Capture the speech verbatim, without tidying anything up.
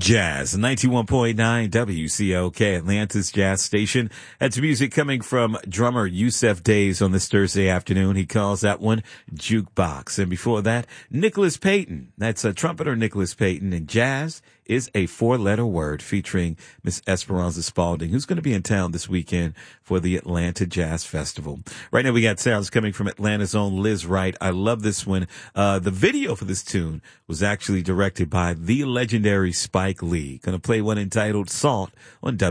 Jazz, ninety-one point nine W C L K, Atlanta's Jazz Station. That's music coming from drummer Yusef Days on this Thursday afternoon. He calls that one Jukebox. And before that, Nicholas Payton. That's a trumpeter Nicholas Payton. And jazz is a four-letter word featuring Miss Esperanza Spalding, who's going to be in town this weekend for the Atlanta Jazz Festival. Right now we got sounds coming from Atlanta's own Liz Wright. I love this one. Uh, the video for this tune was actually directed by the legendary Spike Lee. Going to play one entitled Salt on W.